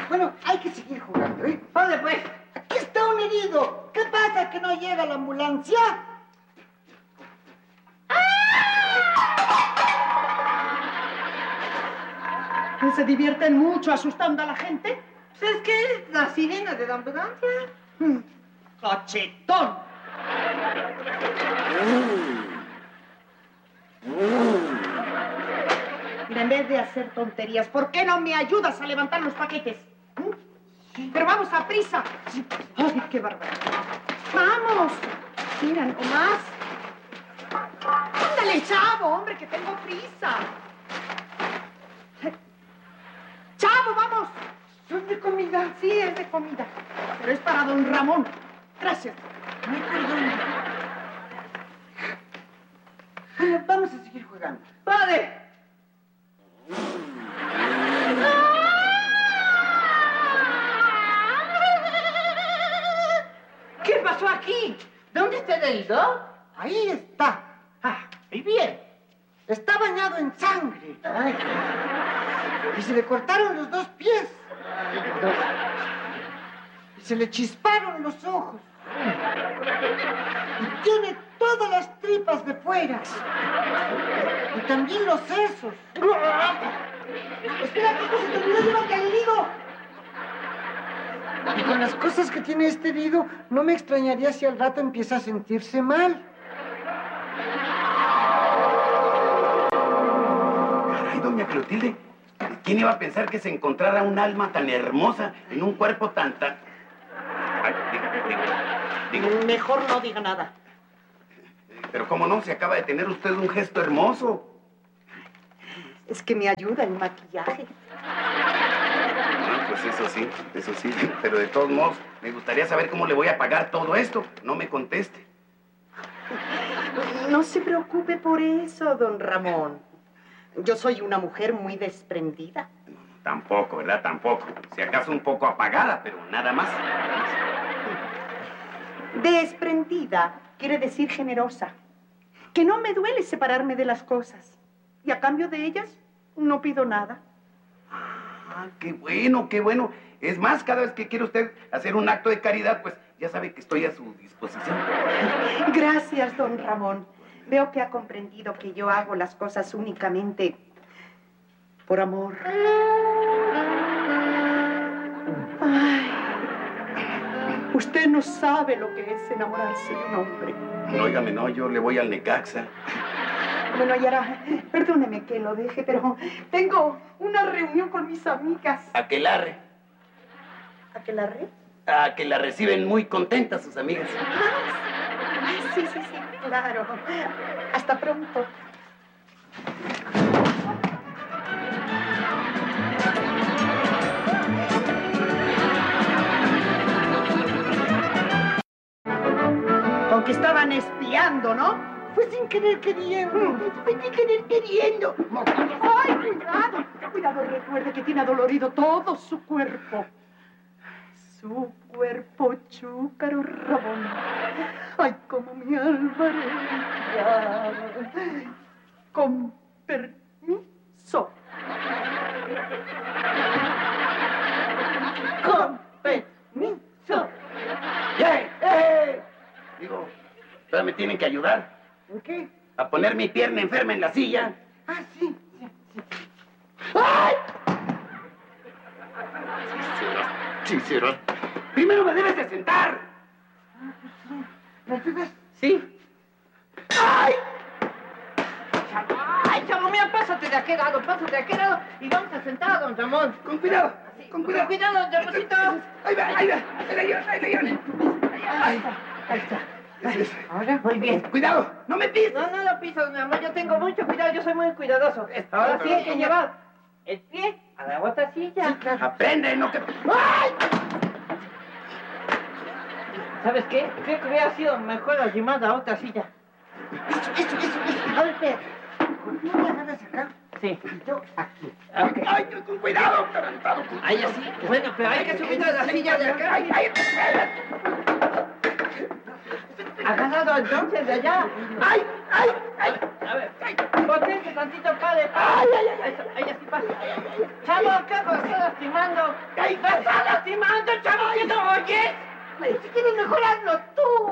Bueno, hay que seguir jugando, ¿eh? ¿Dónde, pues? Aquí está un herido. ¿Qué pasa, que no llega la ambulancia? ¿Se divierten mucho asustando a la gente? Pues es que es la sirena de la ambulancia. ¡Cachetón! Mira, en vez de hacer tonterías, ¿por qué no me ayudas a levantar los paquetes? Pero vamos, a prisa. ¡Ay, qué barbaridad! ¡Vamos! Mira, nomás. Ándale, chavo, hombre, que tengo prisa. ¡Chavo, vamos! ¿Son de comida? Sí, es de comida. Pero es para don Ramón. Gracias. No, perdón. Bueno, vamos a seguir jugando. ¡Padre! ¿Qué pasó aquí? ¿Dónde está el herido? Ahí está. Y bien. Está bañado en sangre. Ay. Y se le cortaron los 2 pies. Y se le chisparon los ojos. Y tiene todas las tripas de fuera. Y también los sesos. Espera, que se te olvidó llevarte al herido. Y con las cosas que tiene este herido, no me extrañaría si al rato empieza a sentirse mal. Caray, doña Clotilde, ¿quién iba a pensar que se encontrara un alma tan hermosa en un cuerpo tan... Ay, digo. Mejor no diga nada. Pero cómo no, se acaba de tener usted un gesto hermoso. Es que me ayuda el maquillaje. Ah, pues eso sí. Pero de todos modos, me gustaría saber cómo le voy a pagar todo esto. No me conteste. No se preocupe por eso, don Ramón. Yo soy una mujer muy desprendida. Tampoco, ¿verdad? Tampoco. Si acaso un poco apagada, pero nada más. Desprendida quiere decir generosa. Que no me duele separarme de las cosas. Y a cambio de ellas, no pido nada. Ah, qué bueno, qué bueno. Es más, cada vez que quiere usted hacer un acto de caridad, pues ya sabe que estoy a su disposición. Gracias, don Ramón. Veo que ha comprendido que yo hago las cosas únicamente por amor. Ay, usted no sabe lo que es enamorarse de un hombre. Óigame, no, yo le voy al Necaxa. Bueno, Yara, perdóneme que lo deje, pero tengo una reunión con mis amigas. Aquelarre. ¿Aquelarre? A que la reciben muy contenta sus amigas. Ay, sí, claro. Hasta pronto. Con que estaban espiando, ¿no? Fue sin querer queriendo. Fue sin querer queriendo. ¡Ay, cuidado! Cuidado, recuerde que tiene adolorido todo su cuerpo. Su cuerpo chúcaro, Ramón. ¡Ay, cómo mi alma reía! Con permiso. Con permiso. Digo, todavía me tienen que ayudar. ¿En qué? A poner mi pierna enferma en la silla. Ah, sí. ¡Ay! Cíceros. Primero me debes de sentar. ¿Me ayudas? Sí. ¡Ay! Ay, chavo, mira, pásate de aquel lado y vamos a sentar a don Ramón. Con cuidado, con cuidado. Con cuidado, Ramoncito. Ahí va. Ahí está. Ahora, Muy bien. Cuidado, no me pises. No lo piso, mi amor, yo tengo mucho cuidado, yo soy muy cuidadoso. Ahora sí hay que llevar el pie a la otra silla. Sí, claro. Aprende, no que... ¡Ay! ¿Sabes qué? Creo que hubiera sido mejor arrimar la otra silla. Eso. A ver, espera. ¿No me agarras acá? Sí. Yo aquí. Ok. ¡Ay, con cuidado! Atarantado. Ahí así. Bueno, pero hay que subir a la silla de acá. ¡Ay! Agarrado entonces de allá. ¡Ay! A ver, potente tantito, padre. ¡Ay! Ahí así pasa. Chavo, ¿qué hago? Estoy lastimando. ¡Ay, me está lastimando, chavo! ¿Que no oyes? Si quieres, mejor hazlo tú.